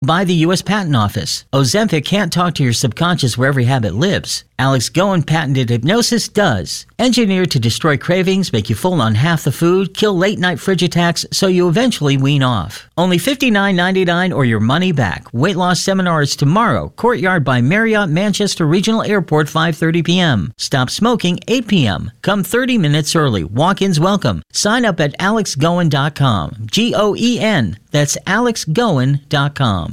By the U.S. Patent Office. Ozempic can't talk to your subconscious where every habit lives. Alex Goen patented hypnosis does. Engineered to destroy cravings, make you full on half the food, kill late-night fridge attacks so you eventually wean off. Only $59.99 or your money back. Weight loss seminar is tomorrow. Courtyard by Marriott Manchester Regional Airport, 5:30 p.m. Stop smoking, 8 p.m. Come 30 minutes early. Walk-ins welcome. Sign up at alexgoen.com. Goen. That's alexgoen.com.